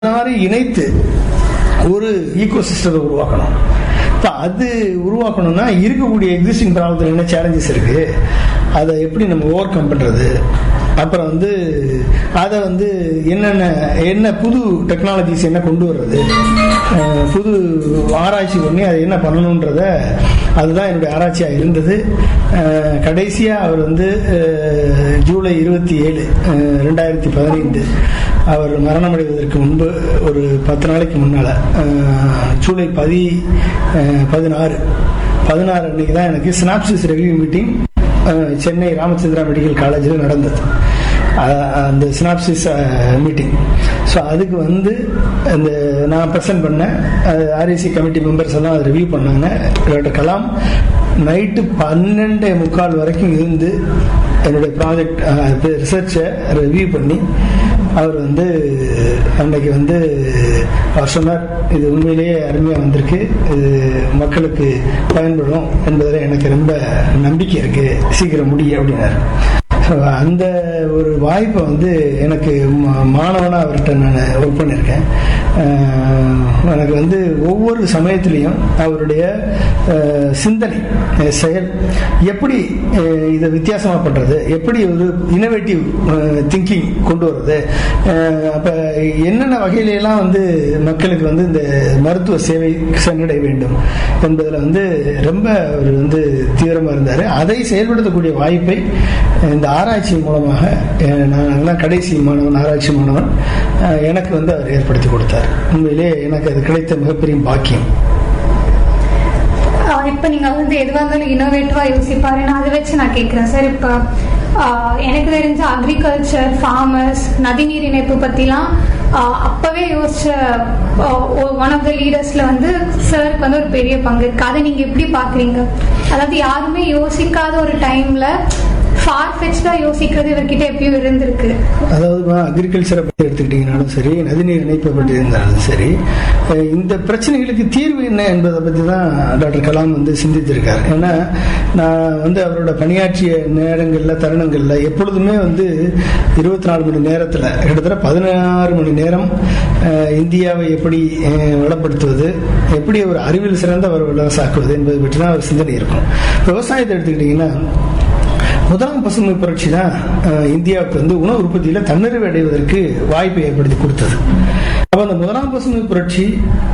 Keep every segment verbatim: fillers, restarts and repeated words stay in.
எல்லாரையும் இணைத்து ஒரு ஈகோ சிஸ்டத்தை உருவாக்கணும். இப்போ அது உருவாக்கணும்னா இருக்கக்கூடிய எக்ஸிஸ்டிங் ப்ராப்ளத்தில் என்ன சேலஞ்சஸ் இருக்கு, அதை எப்படி நம்ம ஓவர் கம் பண்றது, அப்புறம் வந்து அதை வந்து என்னென்ன என்ன புது டெக்னாலஜிஸ் என்ன கொண்டு வர்றது, புது ஆராய்ச்சி பண்ணி அதை என்ன பண்ணணுன்றத அதுதான் என்னுடைய ஆராய்ச்சியாக இருந்தது. கடைசியாக அவர் வந்து ஜூலை இருபத்தி ஏழு ரெண்டாயிரத்தி பதினைந்து அவர் மரணமடைவதற்கு முன்பு ஒரு பத்து நாளைக்கு முன்னால் ஜூலை பதி பதினாறு பதினாறு அன்னைக்கு தான் எனக்கு synopsis review meeting Chennai Ramachandra medical காலேஜில் நடந்தது. அந்த சினாப்சிஸ் மீட்டிங். ஸோ அதுக்கு வந்து அந்த நான் ப்ரெசென்ட் பண்ணேன். ஆர்இசி கமிட்டி மெம்பர்ஸ் எல்லாம் அதை ரிவ்யூ பண்ணாங்க. டாக்டர் கலாம் நைட்டு பன்னெண்டு முக்கால் வரைக்கும் இருந்து என்னுடைய ப்ராஜெக்ட் ரிசர்ச்சை ரிவ்யூ பண்ணி அவர் வந்து அன்னைக்கு வந்து அவர் சொன்னார், இது உண்மையிலேயே அருமையாக வந்திருக்கு, இது மக்களுக்கு பயன்படும் என்பதில் எனக்கு ரொம்ப நம்பிக்கை இருக்கு, சீக்கிரம் முடியும் அப்படின்னாரு. அந்த ஒரு வாய்ப்பை வந்து எனக்கு மாணவனாக அவர்கிட்ட நான் ஒர்க் பண்ணியிருக்கேன். எனக்கு வந்து ஒவ்வொரு சமயத்திலையும் அவருடைய சிந்தனை செயல் எப்படி இதை வித்தியாசமாக பண்ணுறது, எப்படி ஒரு இனோவேட்டிவ் திங்கிங் கொண்டு வர்றது, அப்போ என்னென்ன வகையிலெல்லாம் வந்து மக்களுக்கு வந்து இந்த மருத்துவ சேவை சென்றடைய வேண்டும் என்பதில் வந்து ரொம்ப அவர் வந்து தீவிரமாக இருந்தார். அதை செயல்படுத்தக்கூடிய வாய்ப்பை இந்த ஆராய்ச்சி மூலமாக, நான் கடைசி மாணவன், ஆராய்ச்சி மாணவன், எனக்கு வந்து அவர் ஏற்படுத்தி கொடுத்தார். உண்மையிலே எனக்கு அது கிடைத்த மிகப்பெரிய பாக்கியம். இப்போ நீங்கள் வந்து எதுவாக இருந்தாலும் இனோவேட்டிவாக யோசிப்பாரு. நான் அதை வச்சு நான் கேட்குறேன் சார். இப்போ எனக்கு தெரிஞ்ச அக்ரிகல்ச்சர், ஃபார்மர்ஸ், நதிநீர் இணைப்பு பற்றிலாம் அப்பவே யோசிச்ச ஒன் ஆஃப் த லீடர்ஸ்ல வந்து சாருக்கு வந்து ஒரு பெரிய பங்கு இருக்கு. அதை நீங்க எப்படி பாக்குறீங்க? அதாவது யாருமே யோசிக்காத ஒரு டைம்ல ஃபார் ஃபெச்டா யோசிக்கிறது இவர்கிட்ட எப்பயும் இருந்திருக்கு. அதாவது அக்ரிகல்ச்சரை பற்றி எடுத்துக்கிட்டீங்கனாலும் சரி, நதிநீர் இணைப்பை பற்றி இருந்தாலும் சரி, இந்த பிரச்சனைகளுக்கு தீர்வு என்ன என்பதை பற்றி தான் டாக்டர் கலாம் வந்து சிந்தித்திருக்கார். ஏன்னா நான் வந்து அவரோட பணியாற்றிய நேரங்களில் தருணங்களில் எப்பொழுதுமே வந்து இருபத்தி நாலு மணி நேரத்தில் கிட்டத்தட்ட பதினாறு மணி நேரம் இந்தியாவை எப்படி வளப்படுத்துவது, எப்படி ஒரு அறிவியல் சிறந்த அவர் விவசாக்குவது என்பதை பற்றி தான் அவர் சிந்தனை இருக்கும். விவசாயத்தை எடுத்துக்கிட்டிங்கன்னா முதலாம் பசுமை புரட்சி தான் இந்தியாவுக்கு வந்து உணவு உற்பத்தியில் தன்னிறைவு அடைவதற்கு வாய்ப்பை ஏற்படுத்தி கொடுத்தது. அப்போ அந்த முதலாம் பசுமை புரட்சி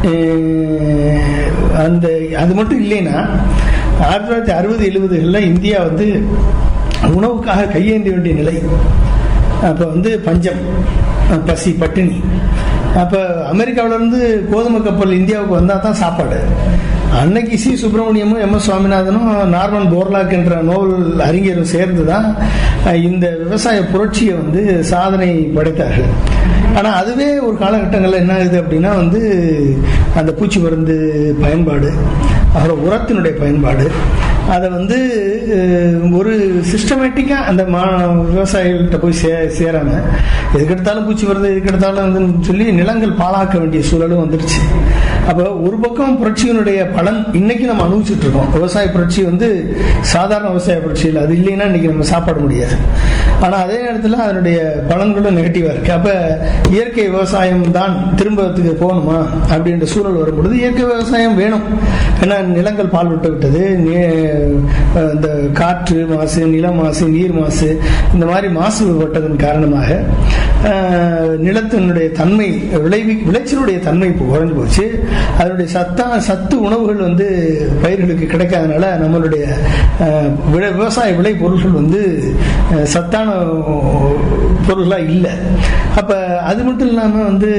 அந்த அது மட்டும் இல்லைன்னா ஆயிரத்தி தொள்ளாயிரத்தி அறுபது எழுபதுகளில் இந்தியா வந்து உணவுக்காக கையேந்த வேண்டிய நிலை. அப்போ வந்து பஞ்சம், பசி, பட்டினி. அப்போ அமெரிக்காவிலேருந்து கோதுமை கப்பல் இந்தியாவுக்கு வந்தால் தான் சாப்பாடு. அன்னைக்கு C சுப்பிரமணியமும் M S சுவாமிநாதனும் Norman Borlaug என்ற நோபல் அறிஞரும் சேர்ந்து தான் இந்த விவசாய புரட்சியை வந்து சாதனை படைத்தார்கள். ஆனால் அதுவே ஒரு காலகட்டங்களில் என்ன ஆகுது அப்படின்னா வந்து அந்த பூச்சி மருந்து பயன்பாடு, அப்புறம் உரத்தினுடைய பயன்பாடு, அதை வந்து ஒரு சிஸ்டமேட்டிக்காக அந்த மா விவசாயிகள்கிட்ட போய் சே சேராமல் எதுக்கெடுத்தாலும் பூச்சி வருது, எதுக்கெடுத்தாலும் வந்து சொல்லி நிலங்கள் பாழாக்க வேண்டிய சூழலும் வந்துடுச்சு. அப்போ ஒரு பக்கம் புரட்சியினுடைய பலன் இன்னைக்கு நம்ம அனுபவிச்சுட்டு இருக்கோம். விவசாய புரட்சி வந்து சாதாரண விவசாய புரட்சி இல்லை, அது இல்லைன்னா இன்னைக்கு நம்ம சாப்பிட முடியாது. ஆனால் அதே நேரத்தில் அதனுடைய பலன்களும் நெகட்டிவாக இருக்கு. அப்போ இயற்கை விவசாயம் தான் திரும்பத்துக்கு போகணுமா அப்படின்ற சூழல் வரும்பொழுது இயற்கை விவசாயம் வேணும். ஏன்னா நிலங்கள் பால் விட்டு விட்டது, இந்த காற்று மாசு, நில மாசு, நீர் மாசு, இந்த மாதிரி மாசுபட்டதன் காரணமாக நிலத்தினுடைய தன்மை, விளைவி விளைச்சலுடைய தன்மை குறைஞ்சு போச்சு. அதனுடைய சத்தா சத்து உணவுகள் வந்து பயிர்களுக்கு கிடைக்காதனால நம்மளுடைய விவசாய விளை பொருட்கள் வந்து சத்தான பொருள்களாக இல்லை. அப்போ அது மட்டும் இல்லாமல் வந்து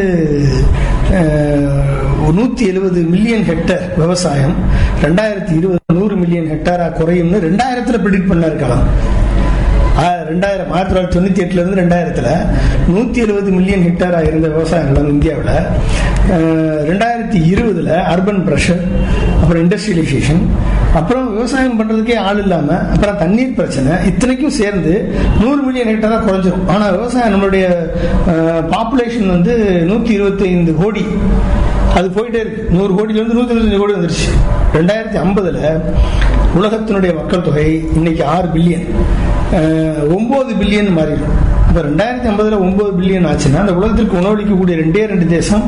நூற்றி எழுபது மில்லியன் ஹெக்டேர் விவசாயம் ரெண்டாயிரத்தி இருபது நூறு மில்லியன் ஹெக்டேரா குறையும்னு ரெண்டாயிரத்தில் ப்ரிடிக்ட் பண்ண இருக்கலாம். ரெண்டாயிரம் ஆயிரத்தி தொள்ளாயிரத்தி தொண்ணூத்தி எட்டுல இருந்து ரெண்டாயிரத்துல நூத்தி எழுபது மில்லியன் ஹெக்டேரா இருந்த விவசாய நிலம் இந்தியாவில் ரெண்டாயிரத்தி இருபதுல அர்பன் பிரஷர், அப்புறம் இண்டஸ்ட்ரியலைசேஷன், அப்புறம் விவசாயம் பண்றதுக்கே ஆள் இல்லாம, அப்புறம் தண்ணீர் பிரச்சனை, இத்தனைக்கும் சேர்ந்து நூறு மில்லியன் ஹெக்டேரா குறைஞ்சிரும். ஆனா விவசாயம் நம்மளுடைய பாப்புலேஷன் வந்து நூத்தி இருபத்தி ஐந்து கோடி, அது போயிட்டே இருக்கு. நூறு கோடியில இருந்து நூத்தி இருபத்தஞ்சு கோடி வந்துருச்சு. ரெண்டாயிரத்தி ஐம்பதுல உலகத்தினுடைய மக்கள் தொகை இன்னைக்கு ஆறு பில்லியன், ஒன்பது பில்லியன் மாறிடும். இப்போ ரெண்டாயிரத்தி ஐம்பதுல ஒன்பது பில்லியன் ஆச்சுன்னா அந்த உலகத்திற்கு உணவளிக்கக்கூடிய ரெண்டே ரெண்டு தேசம்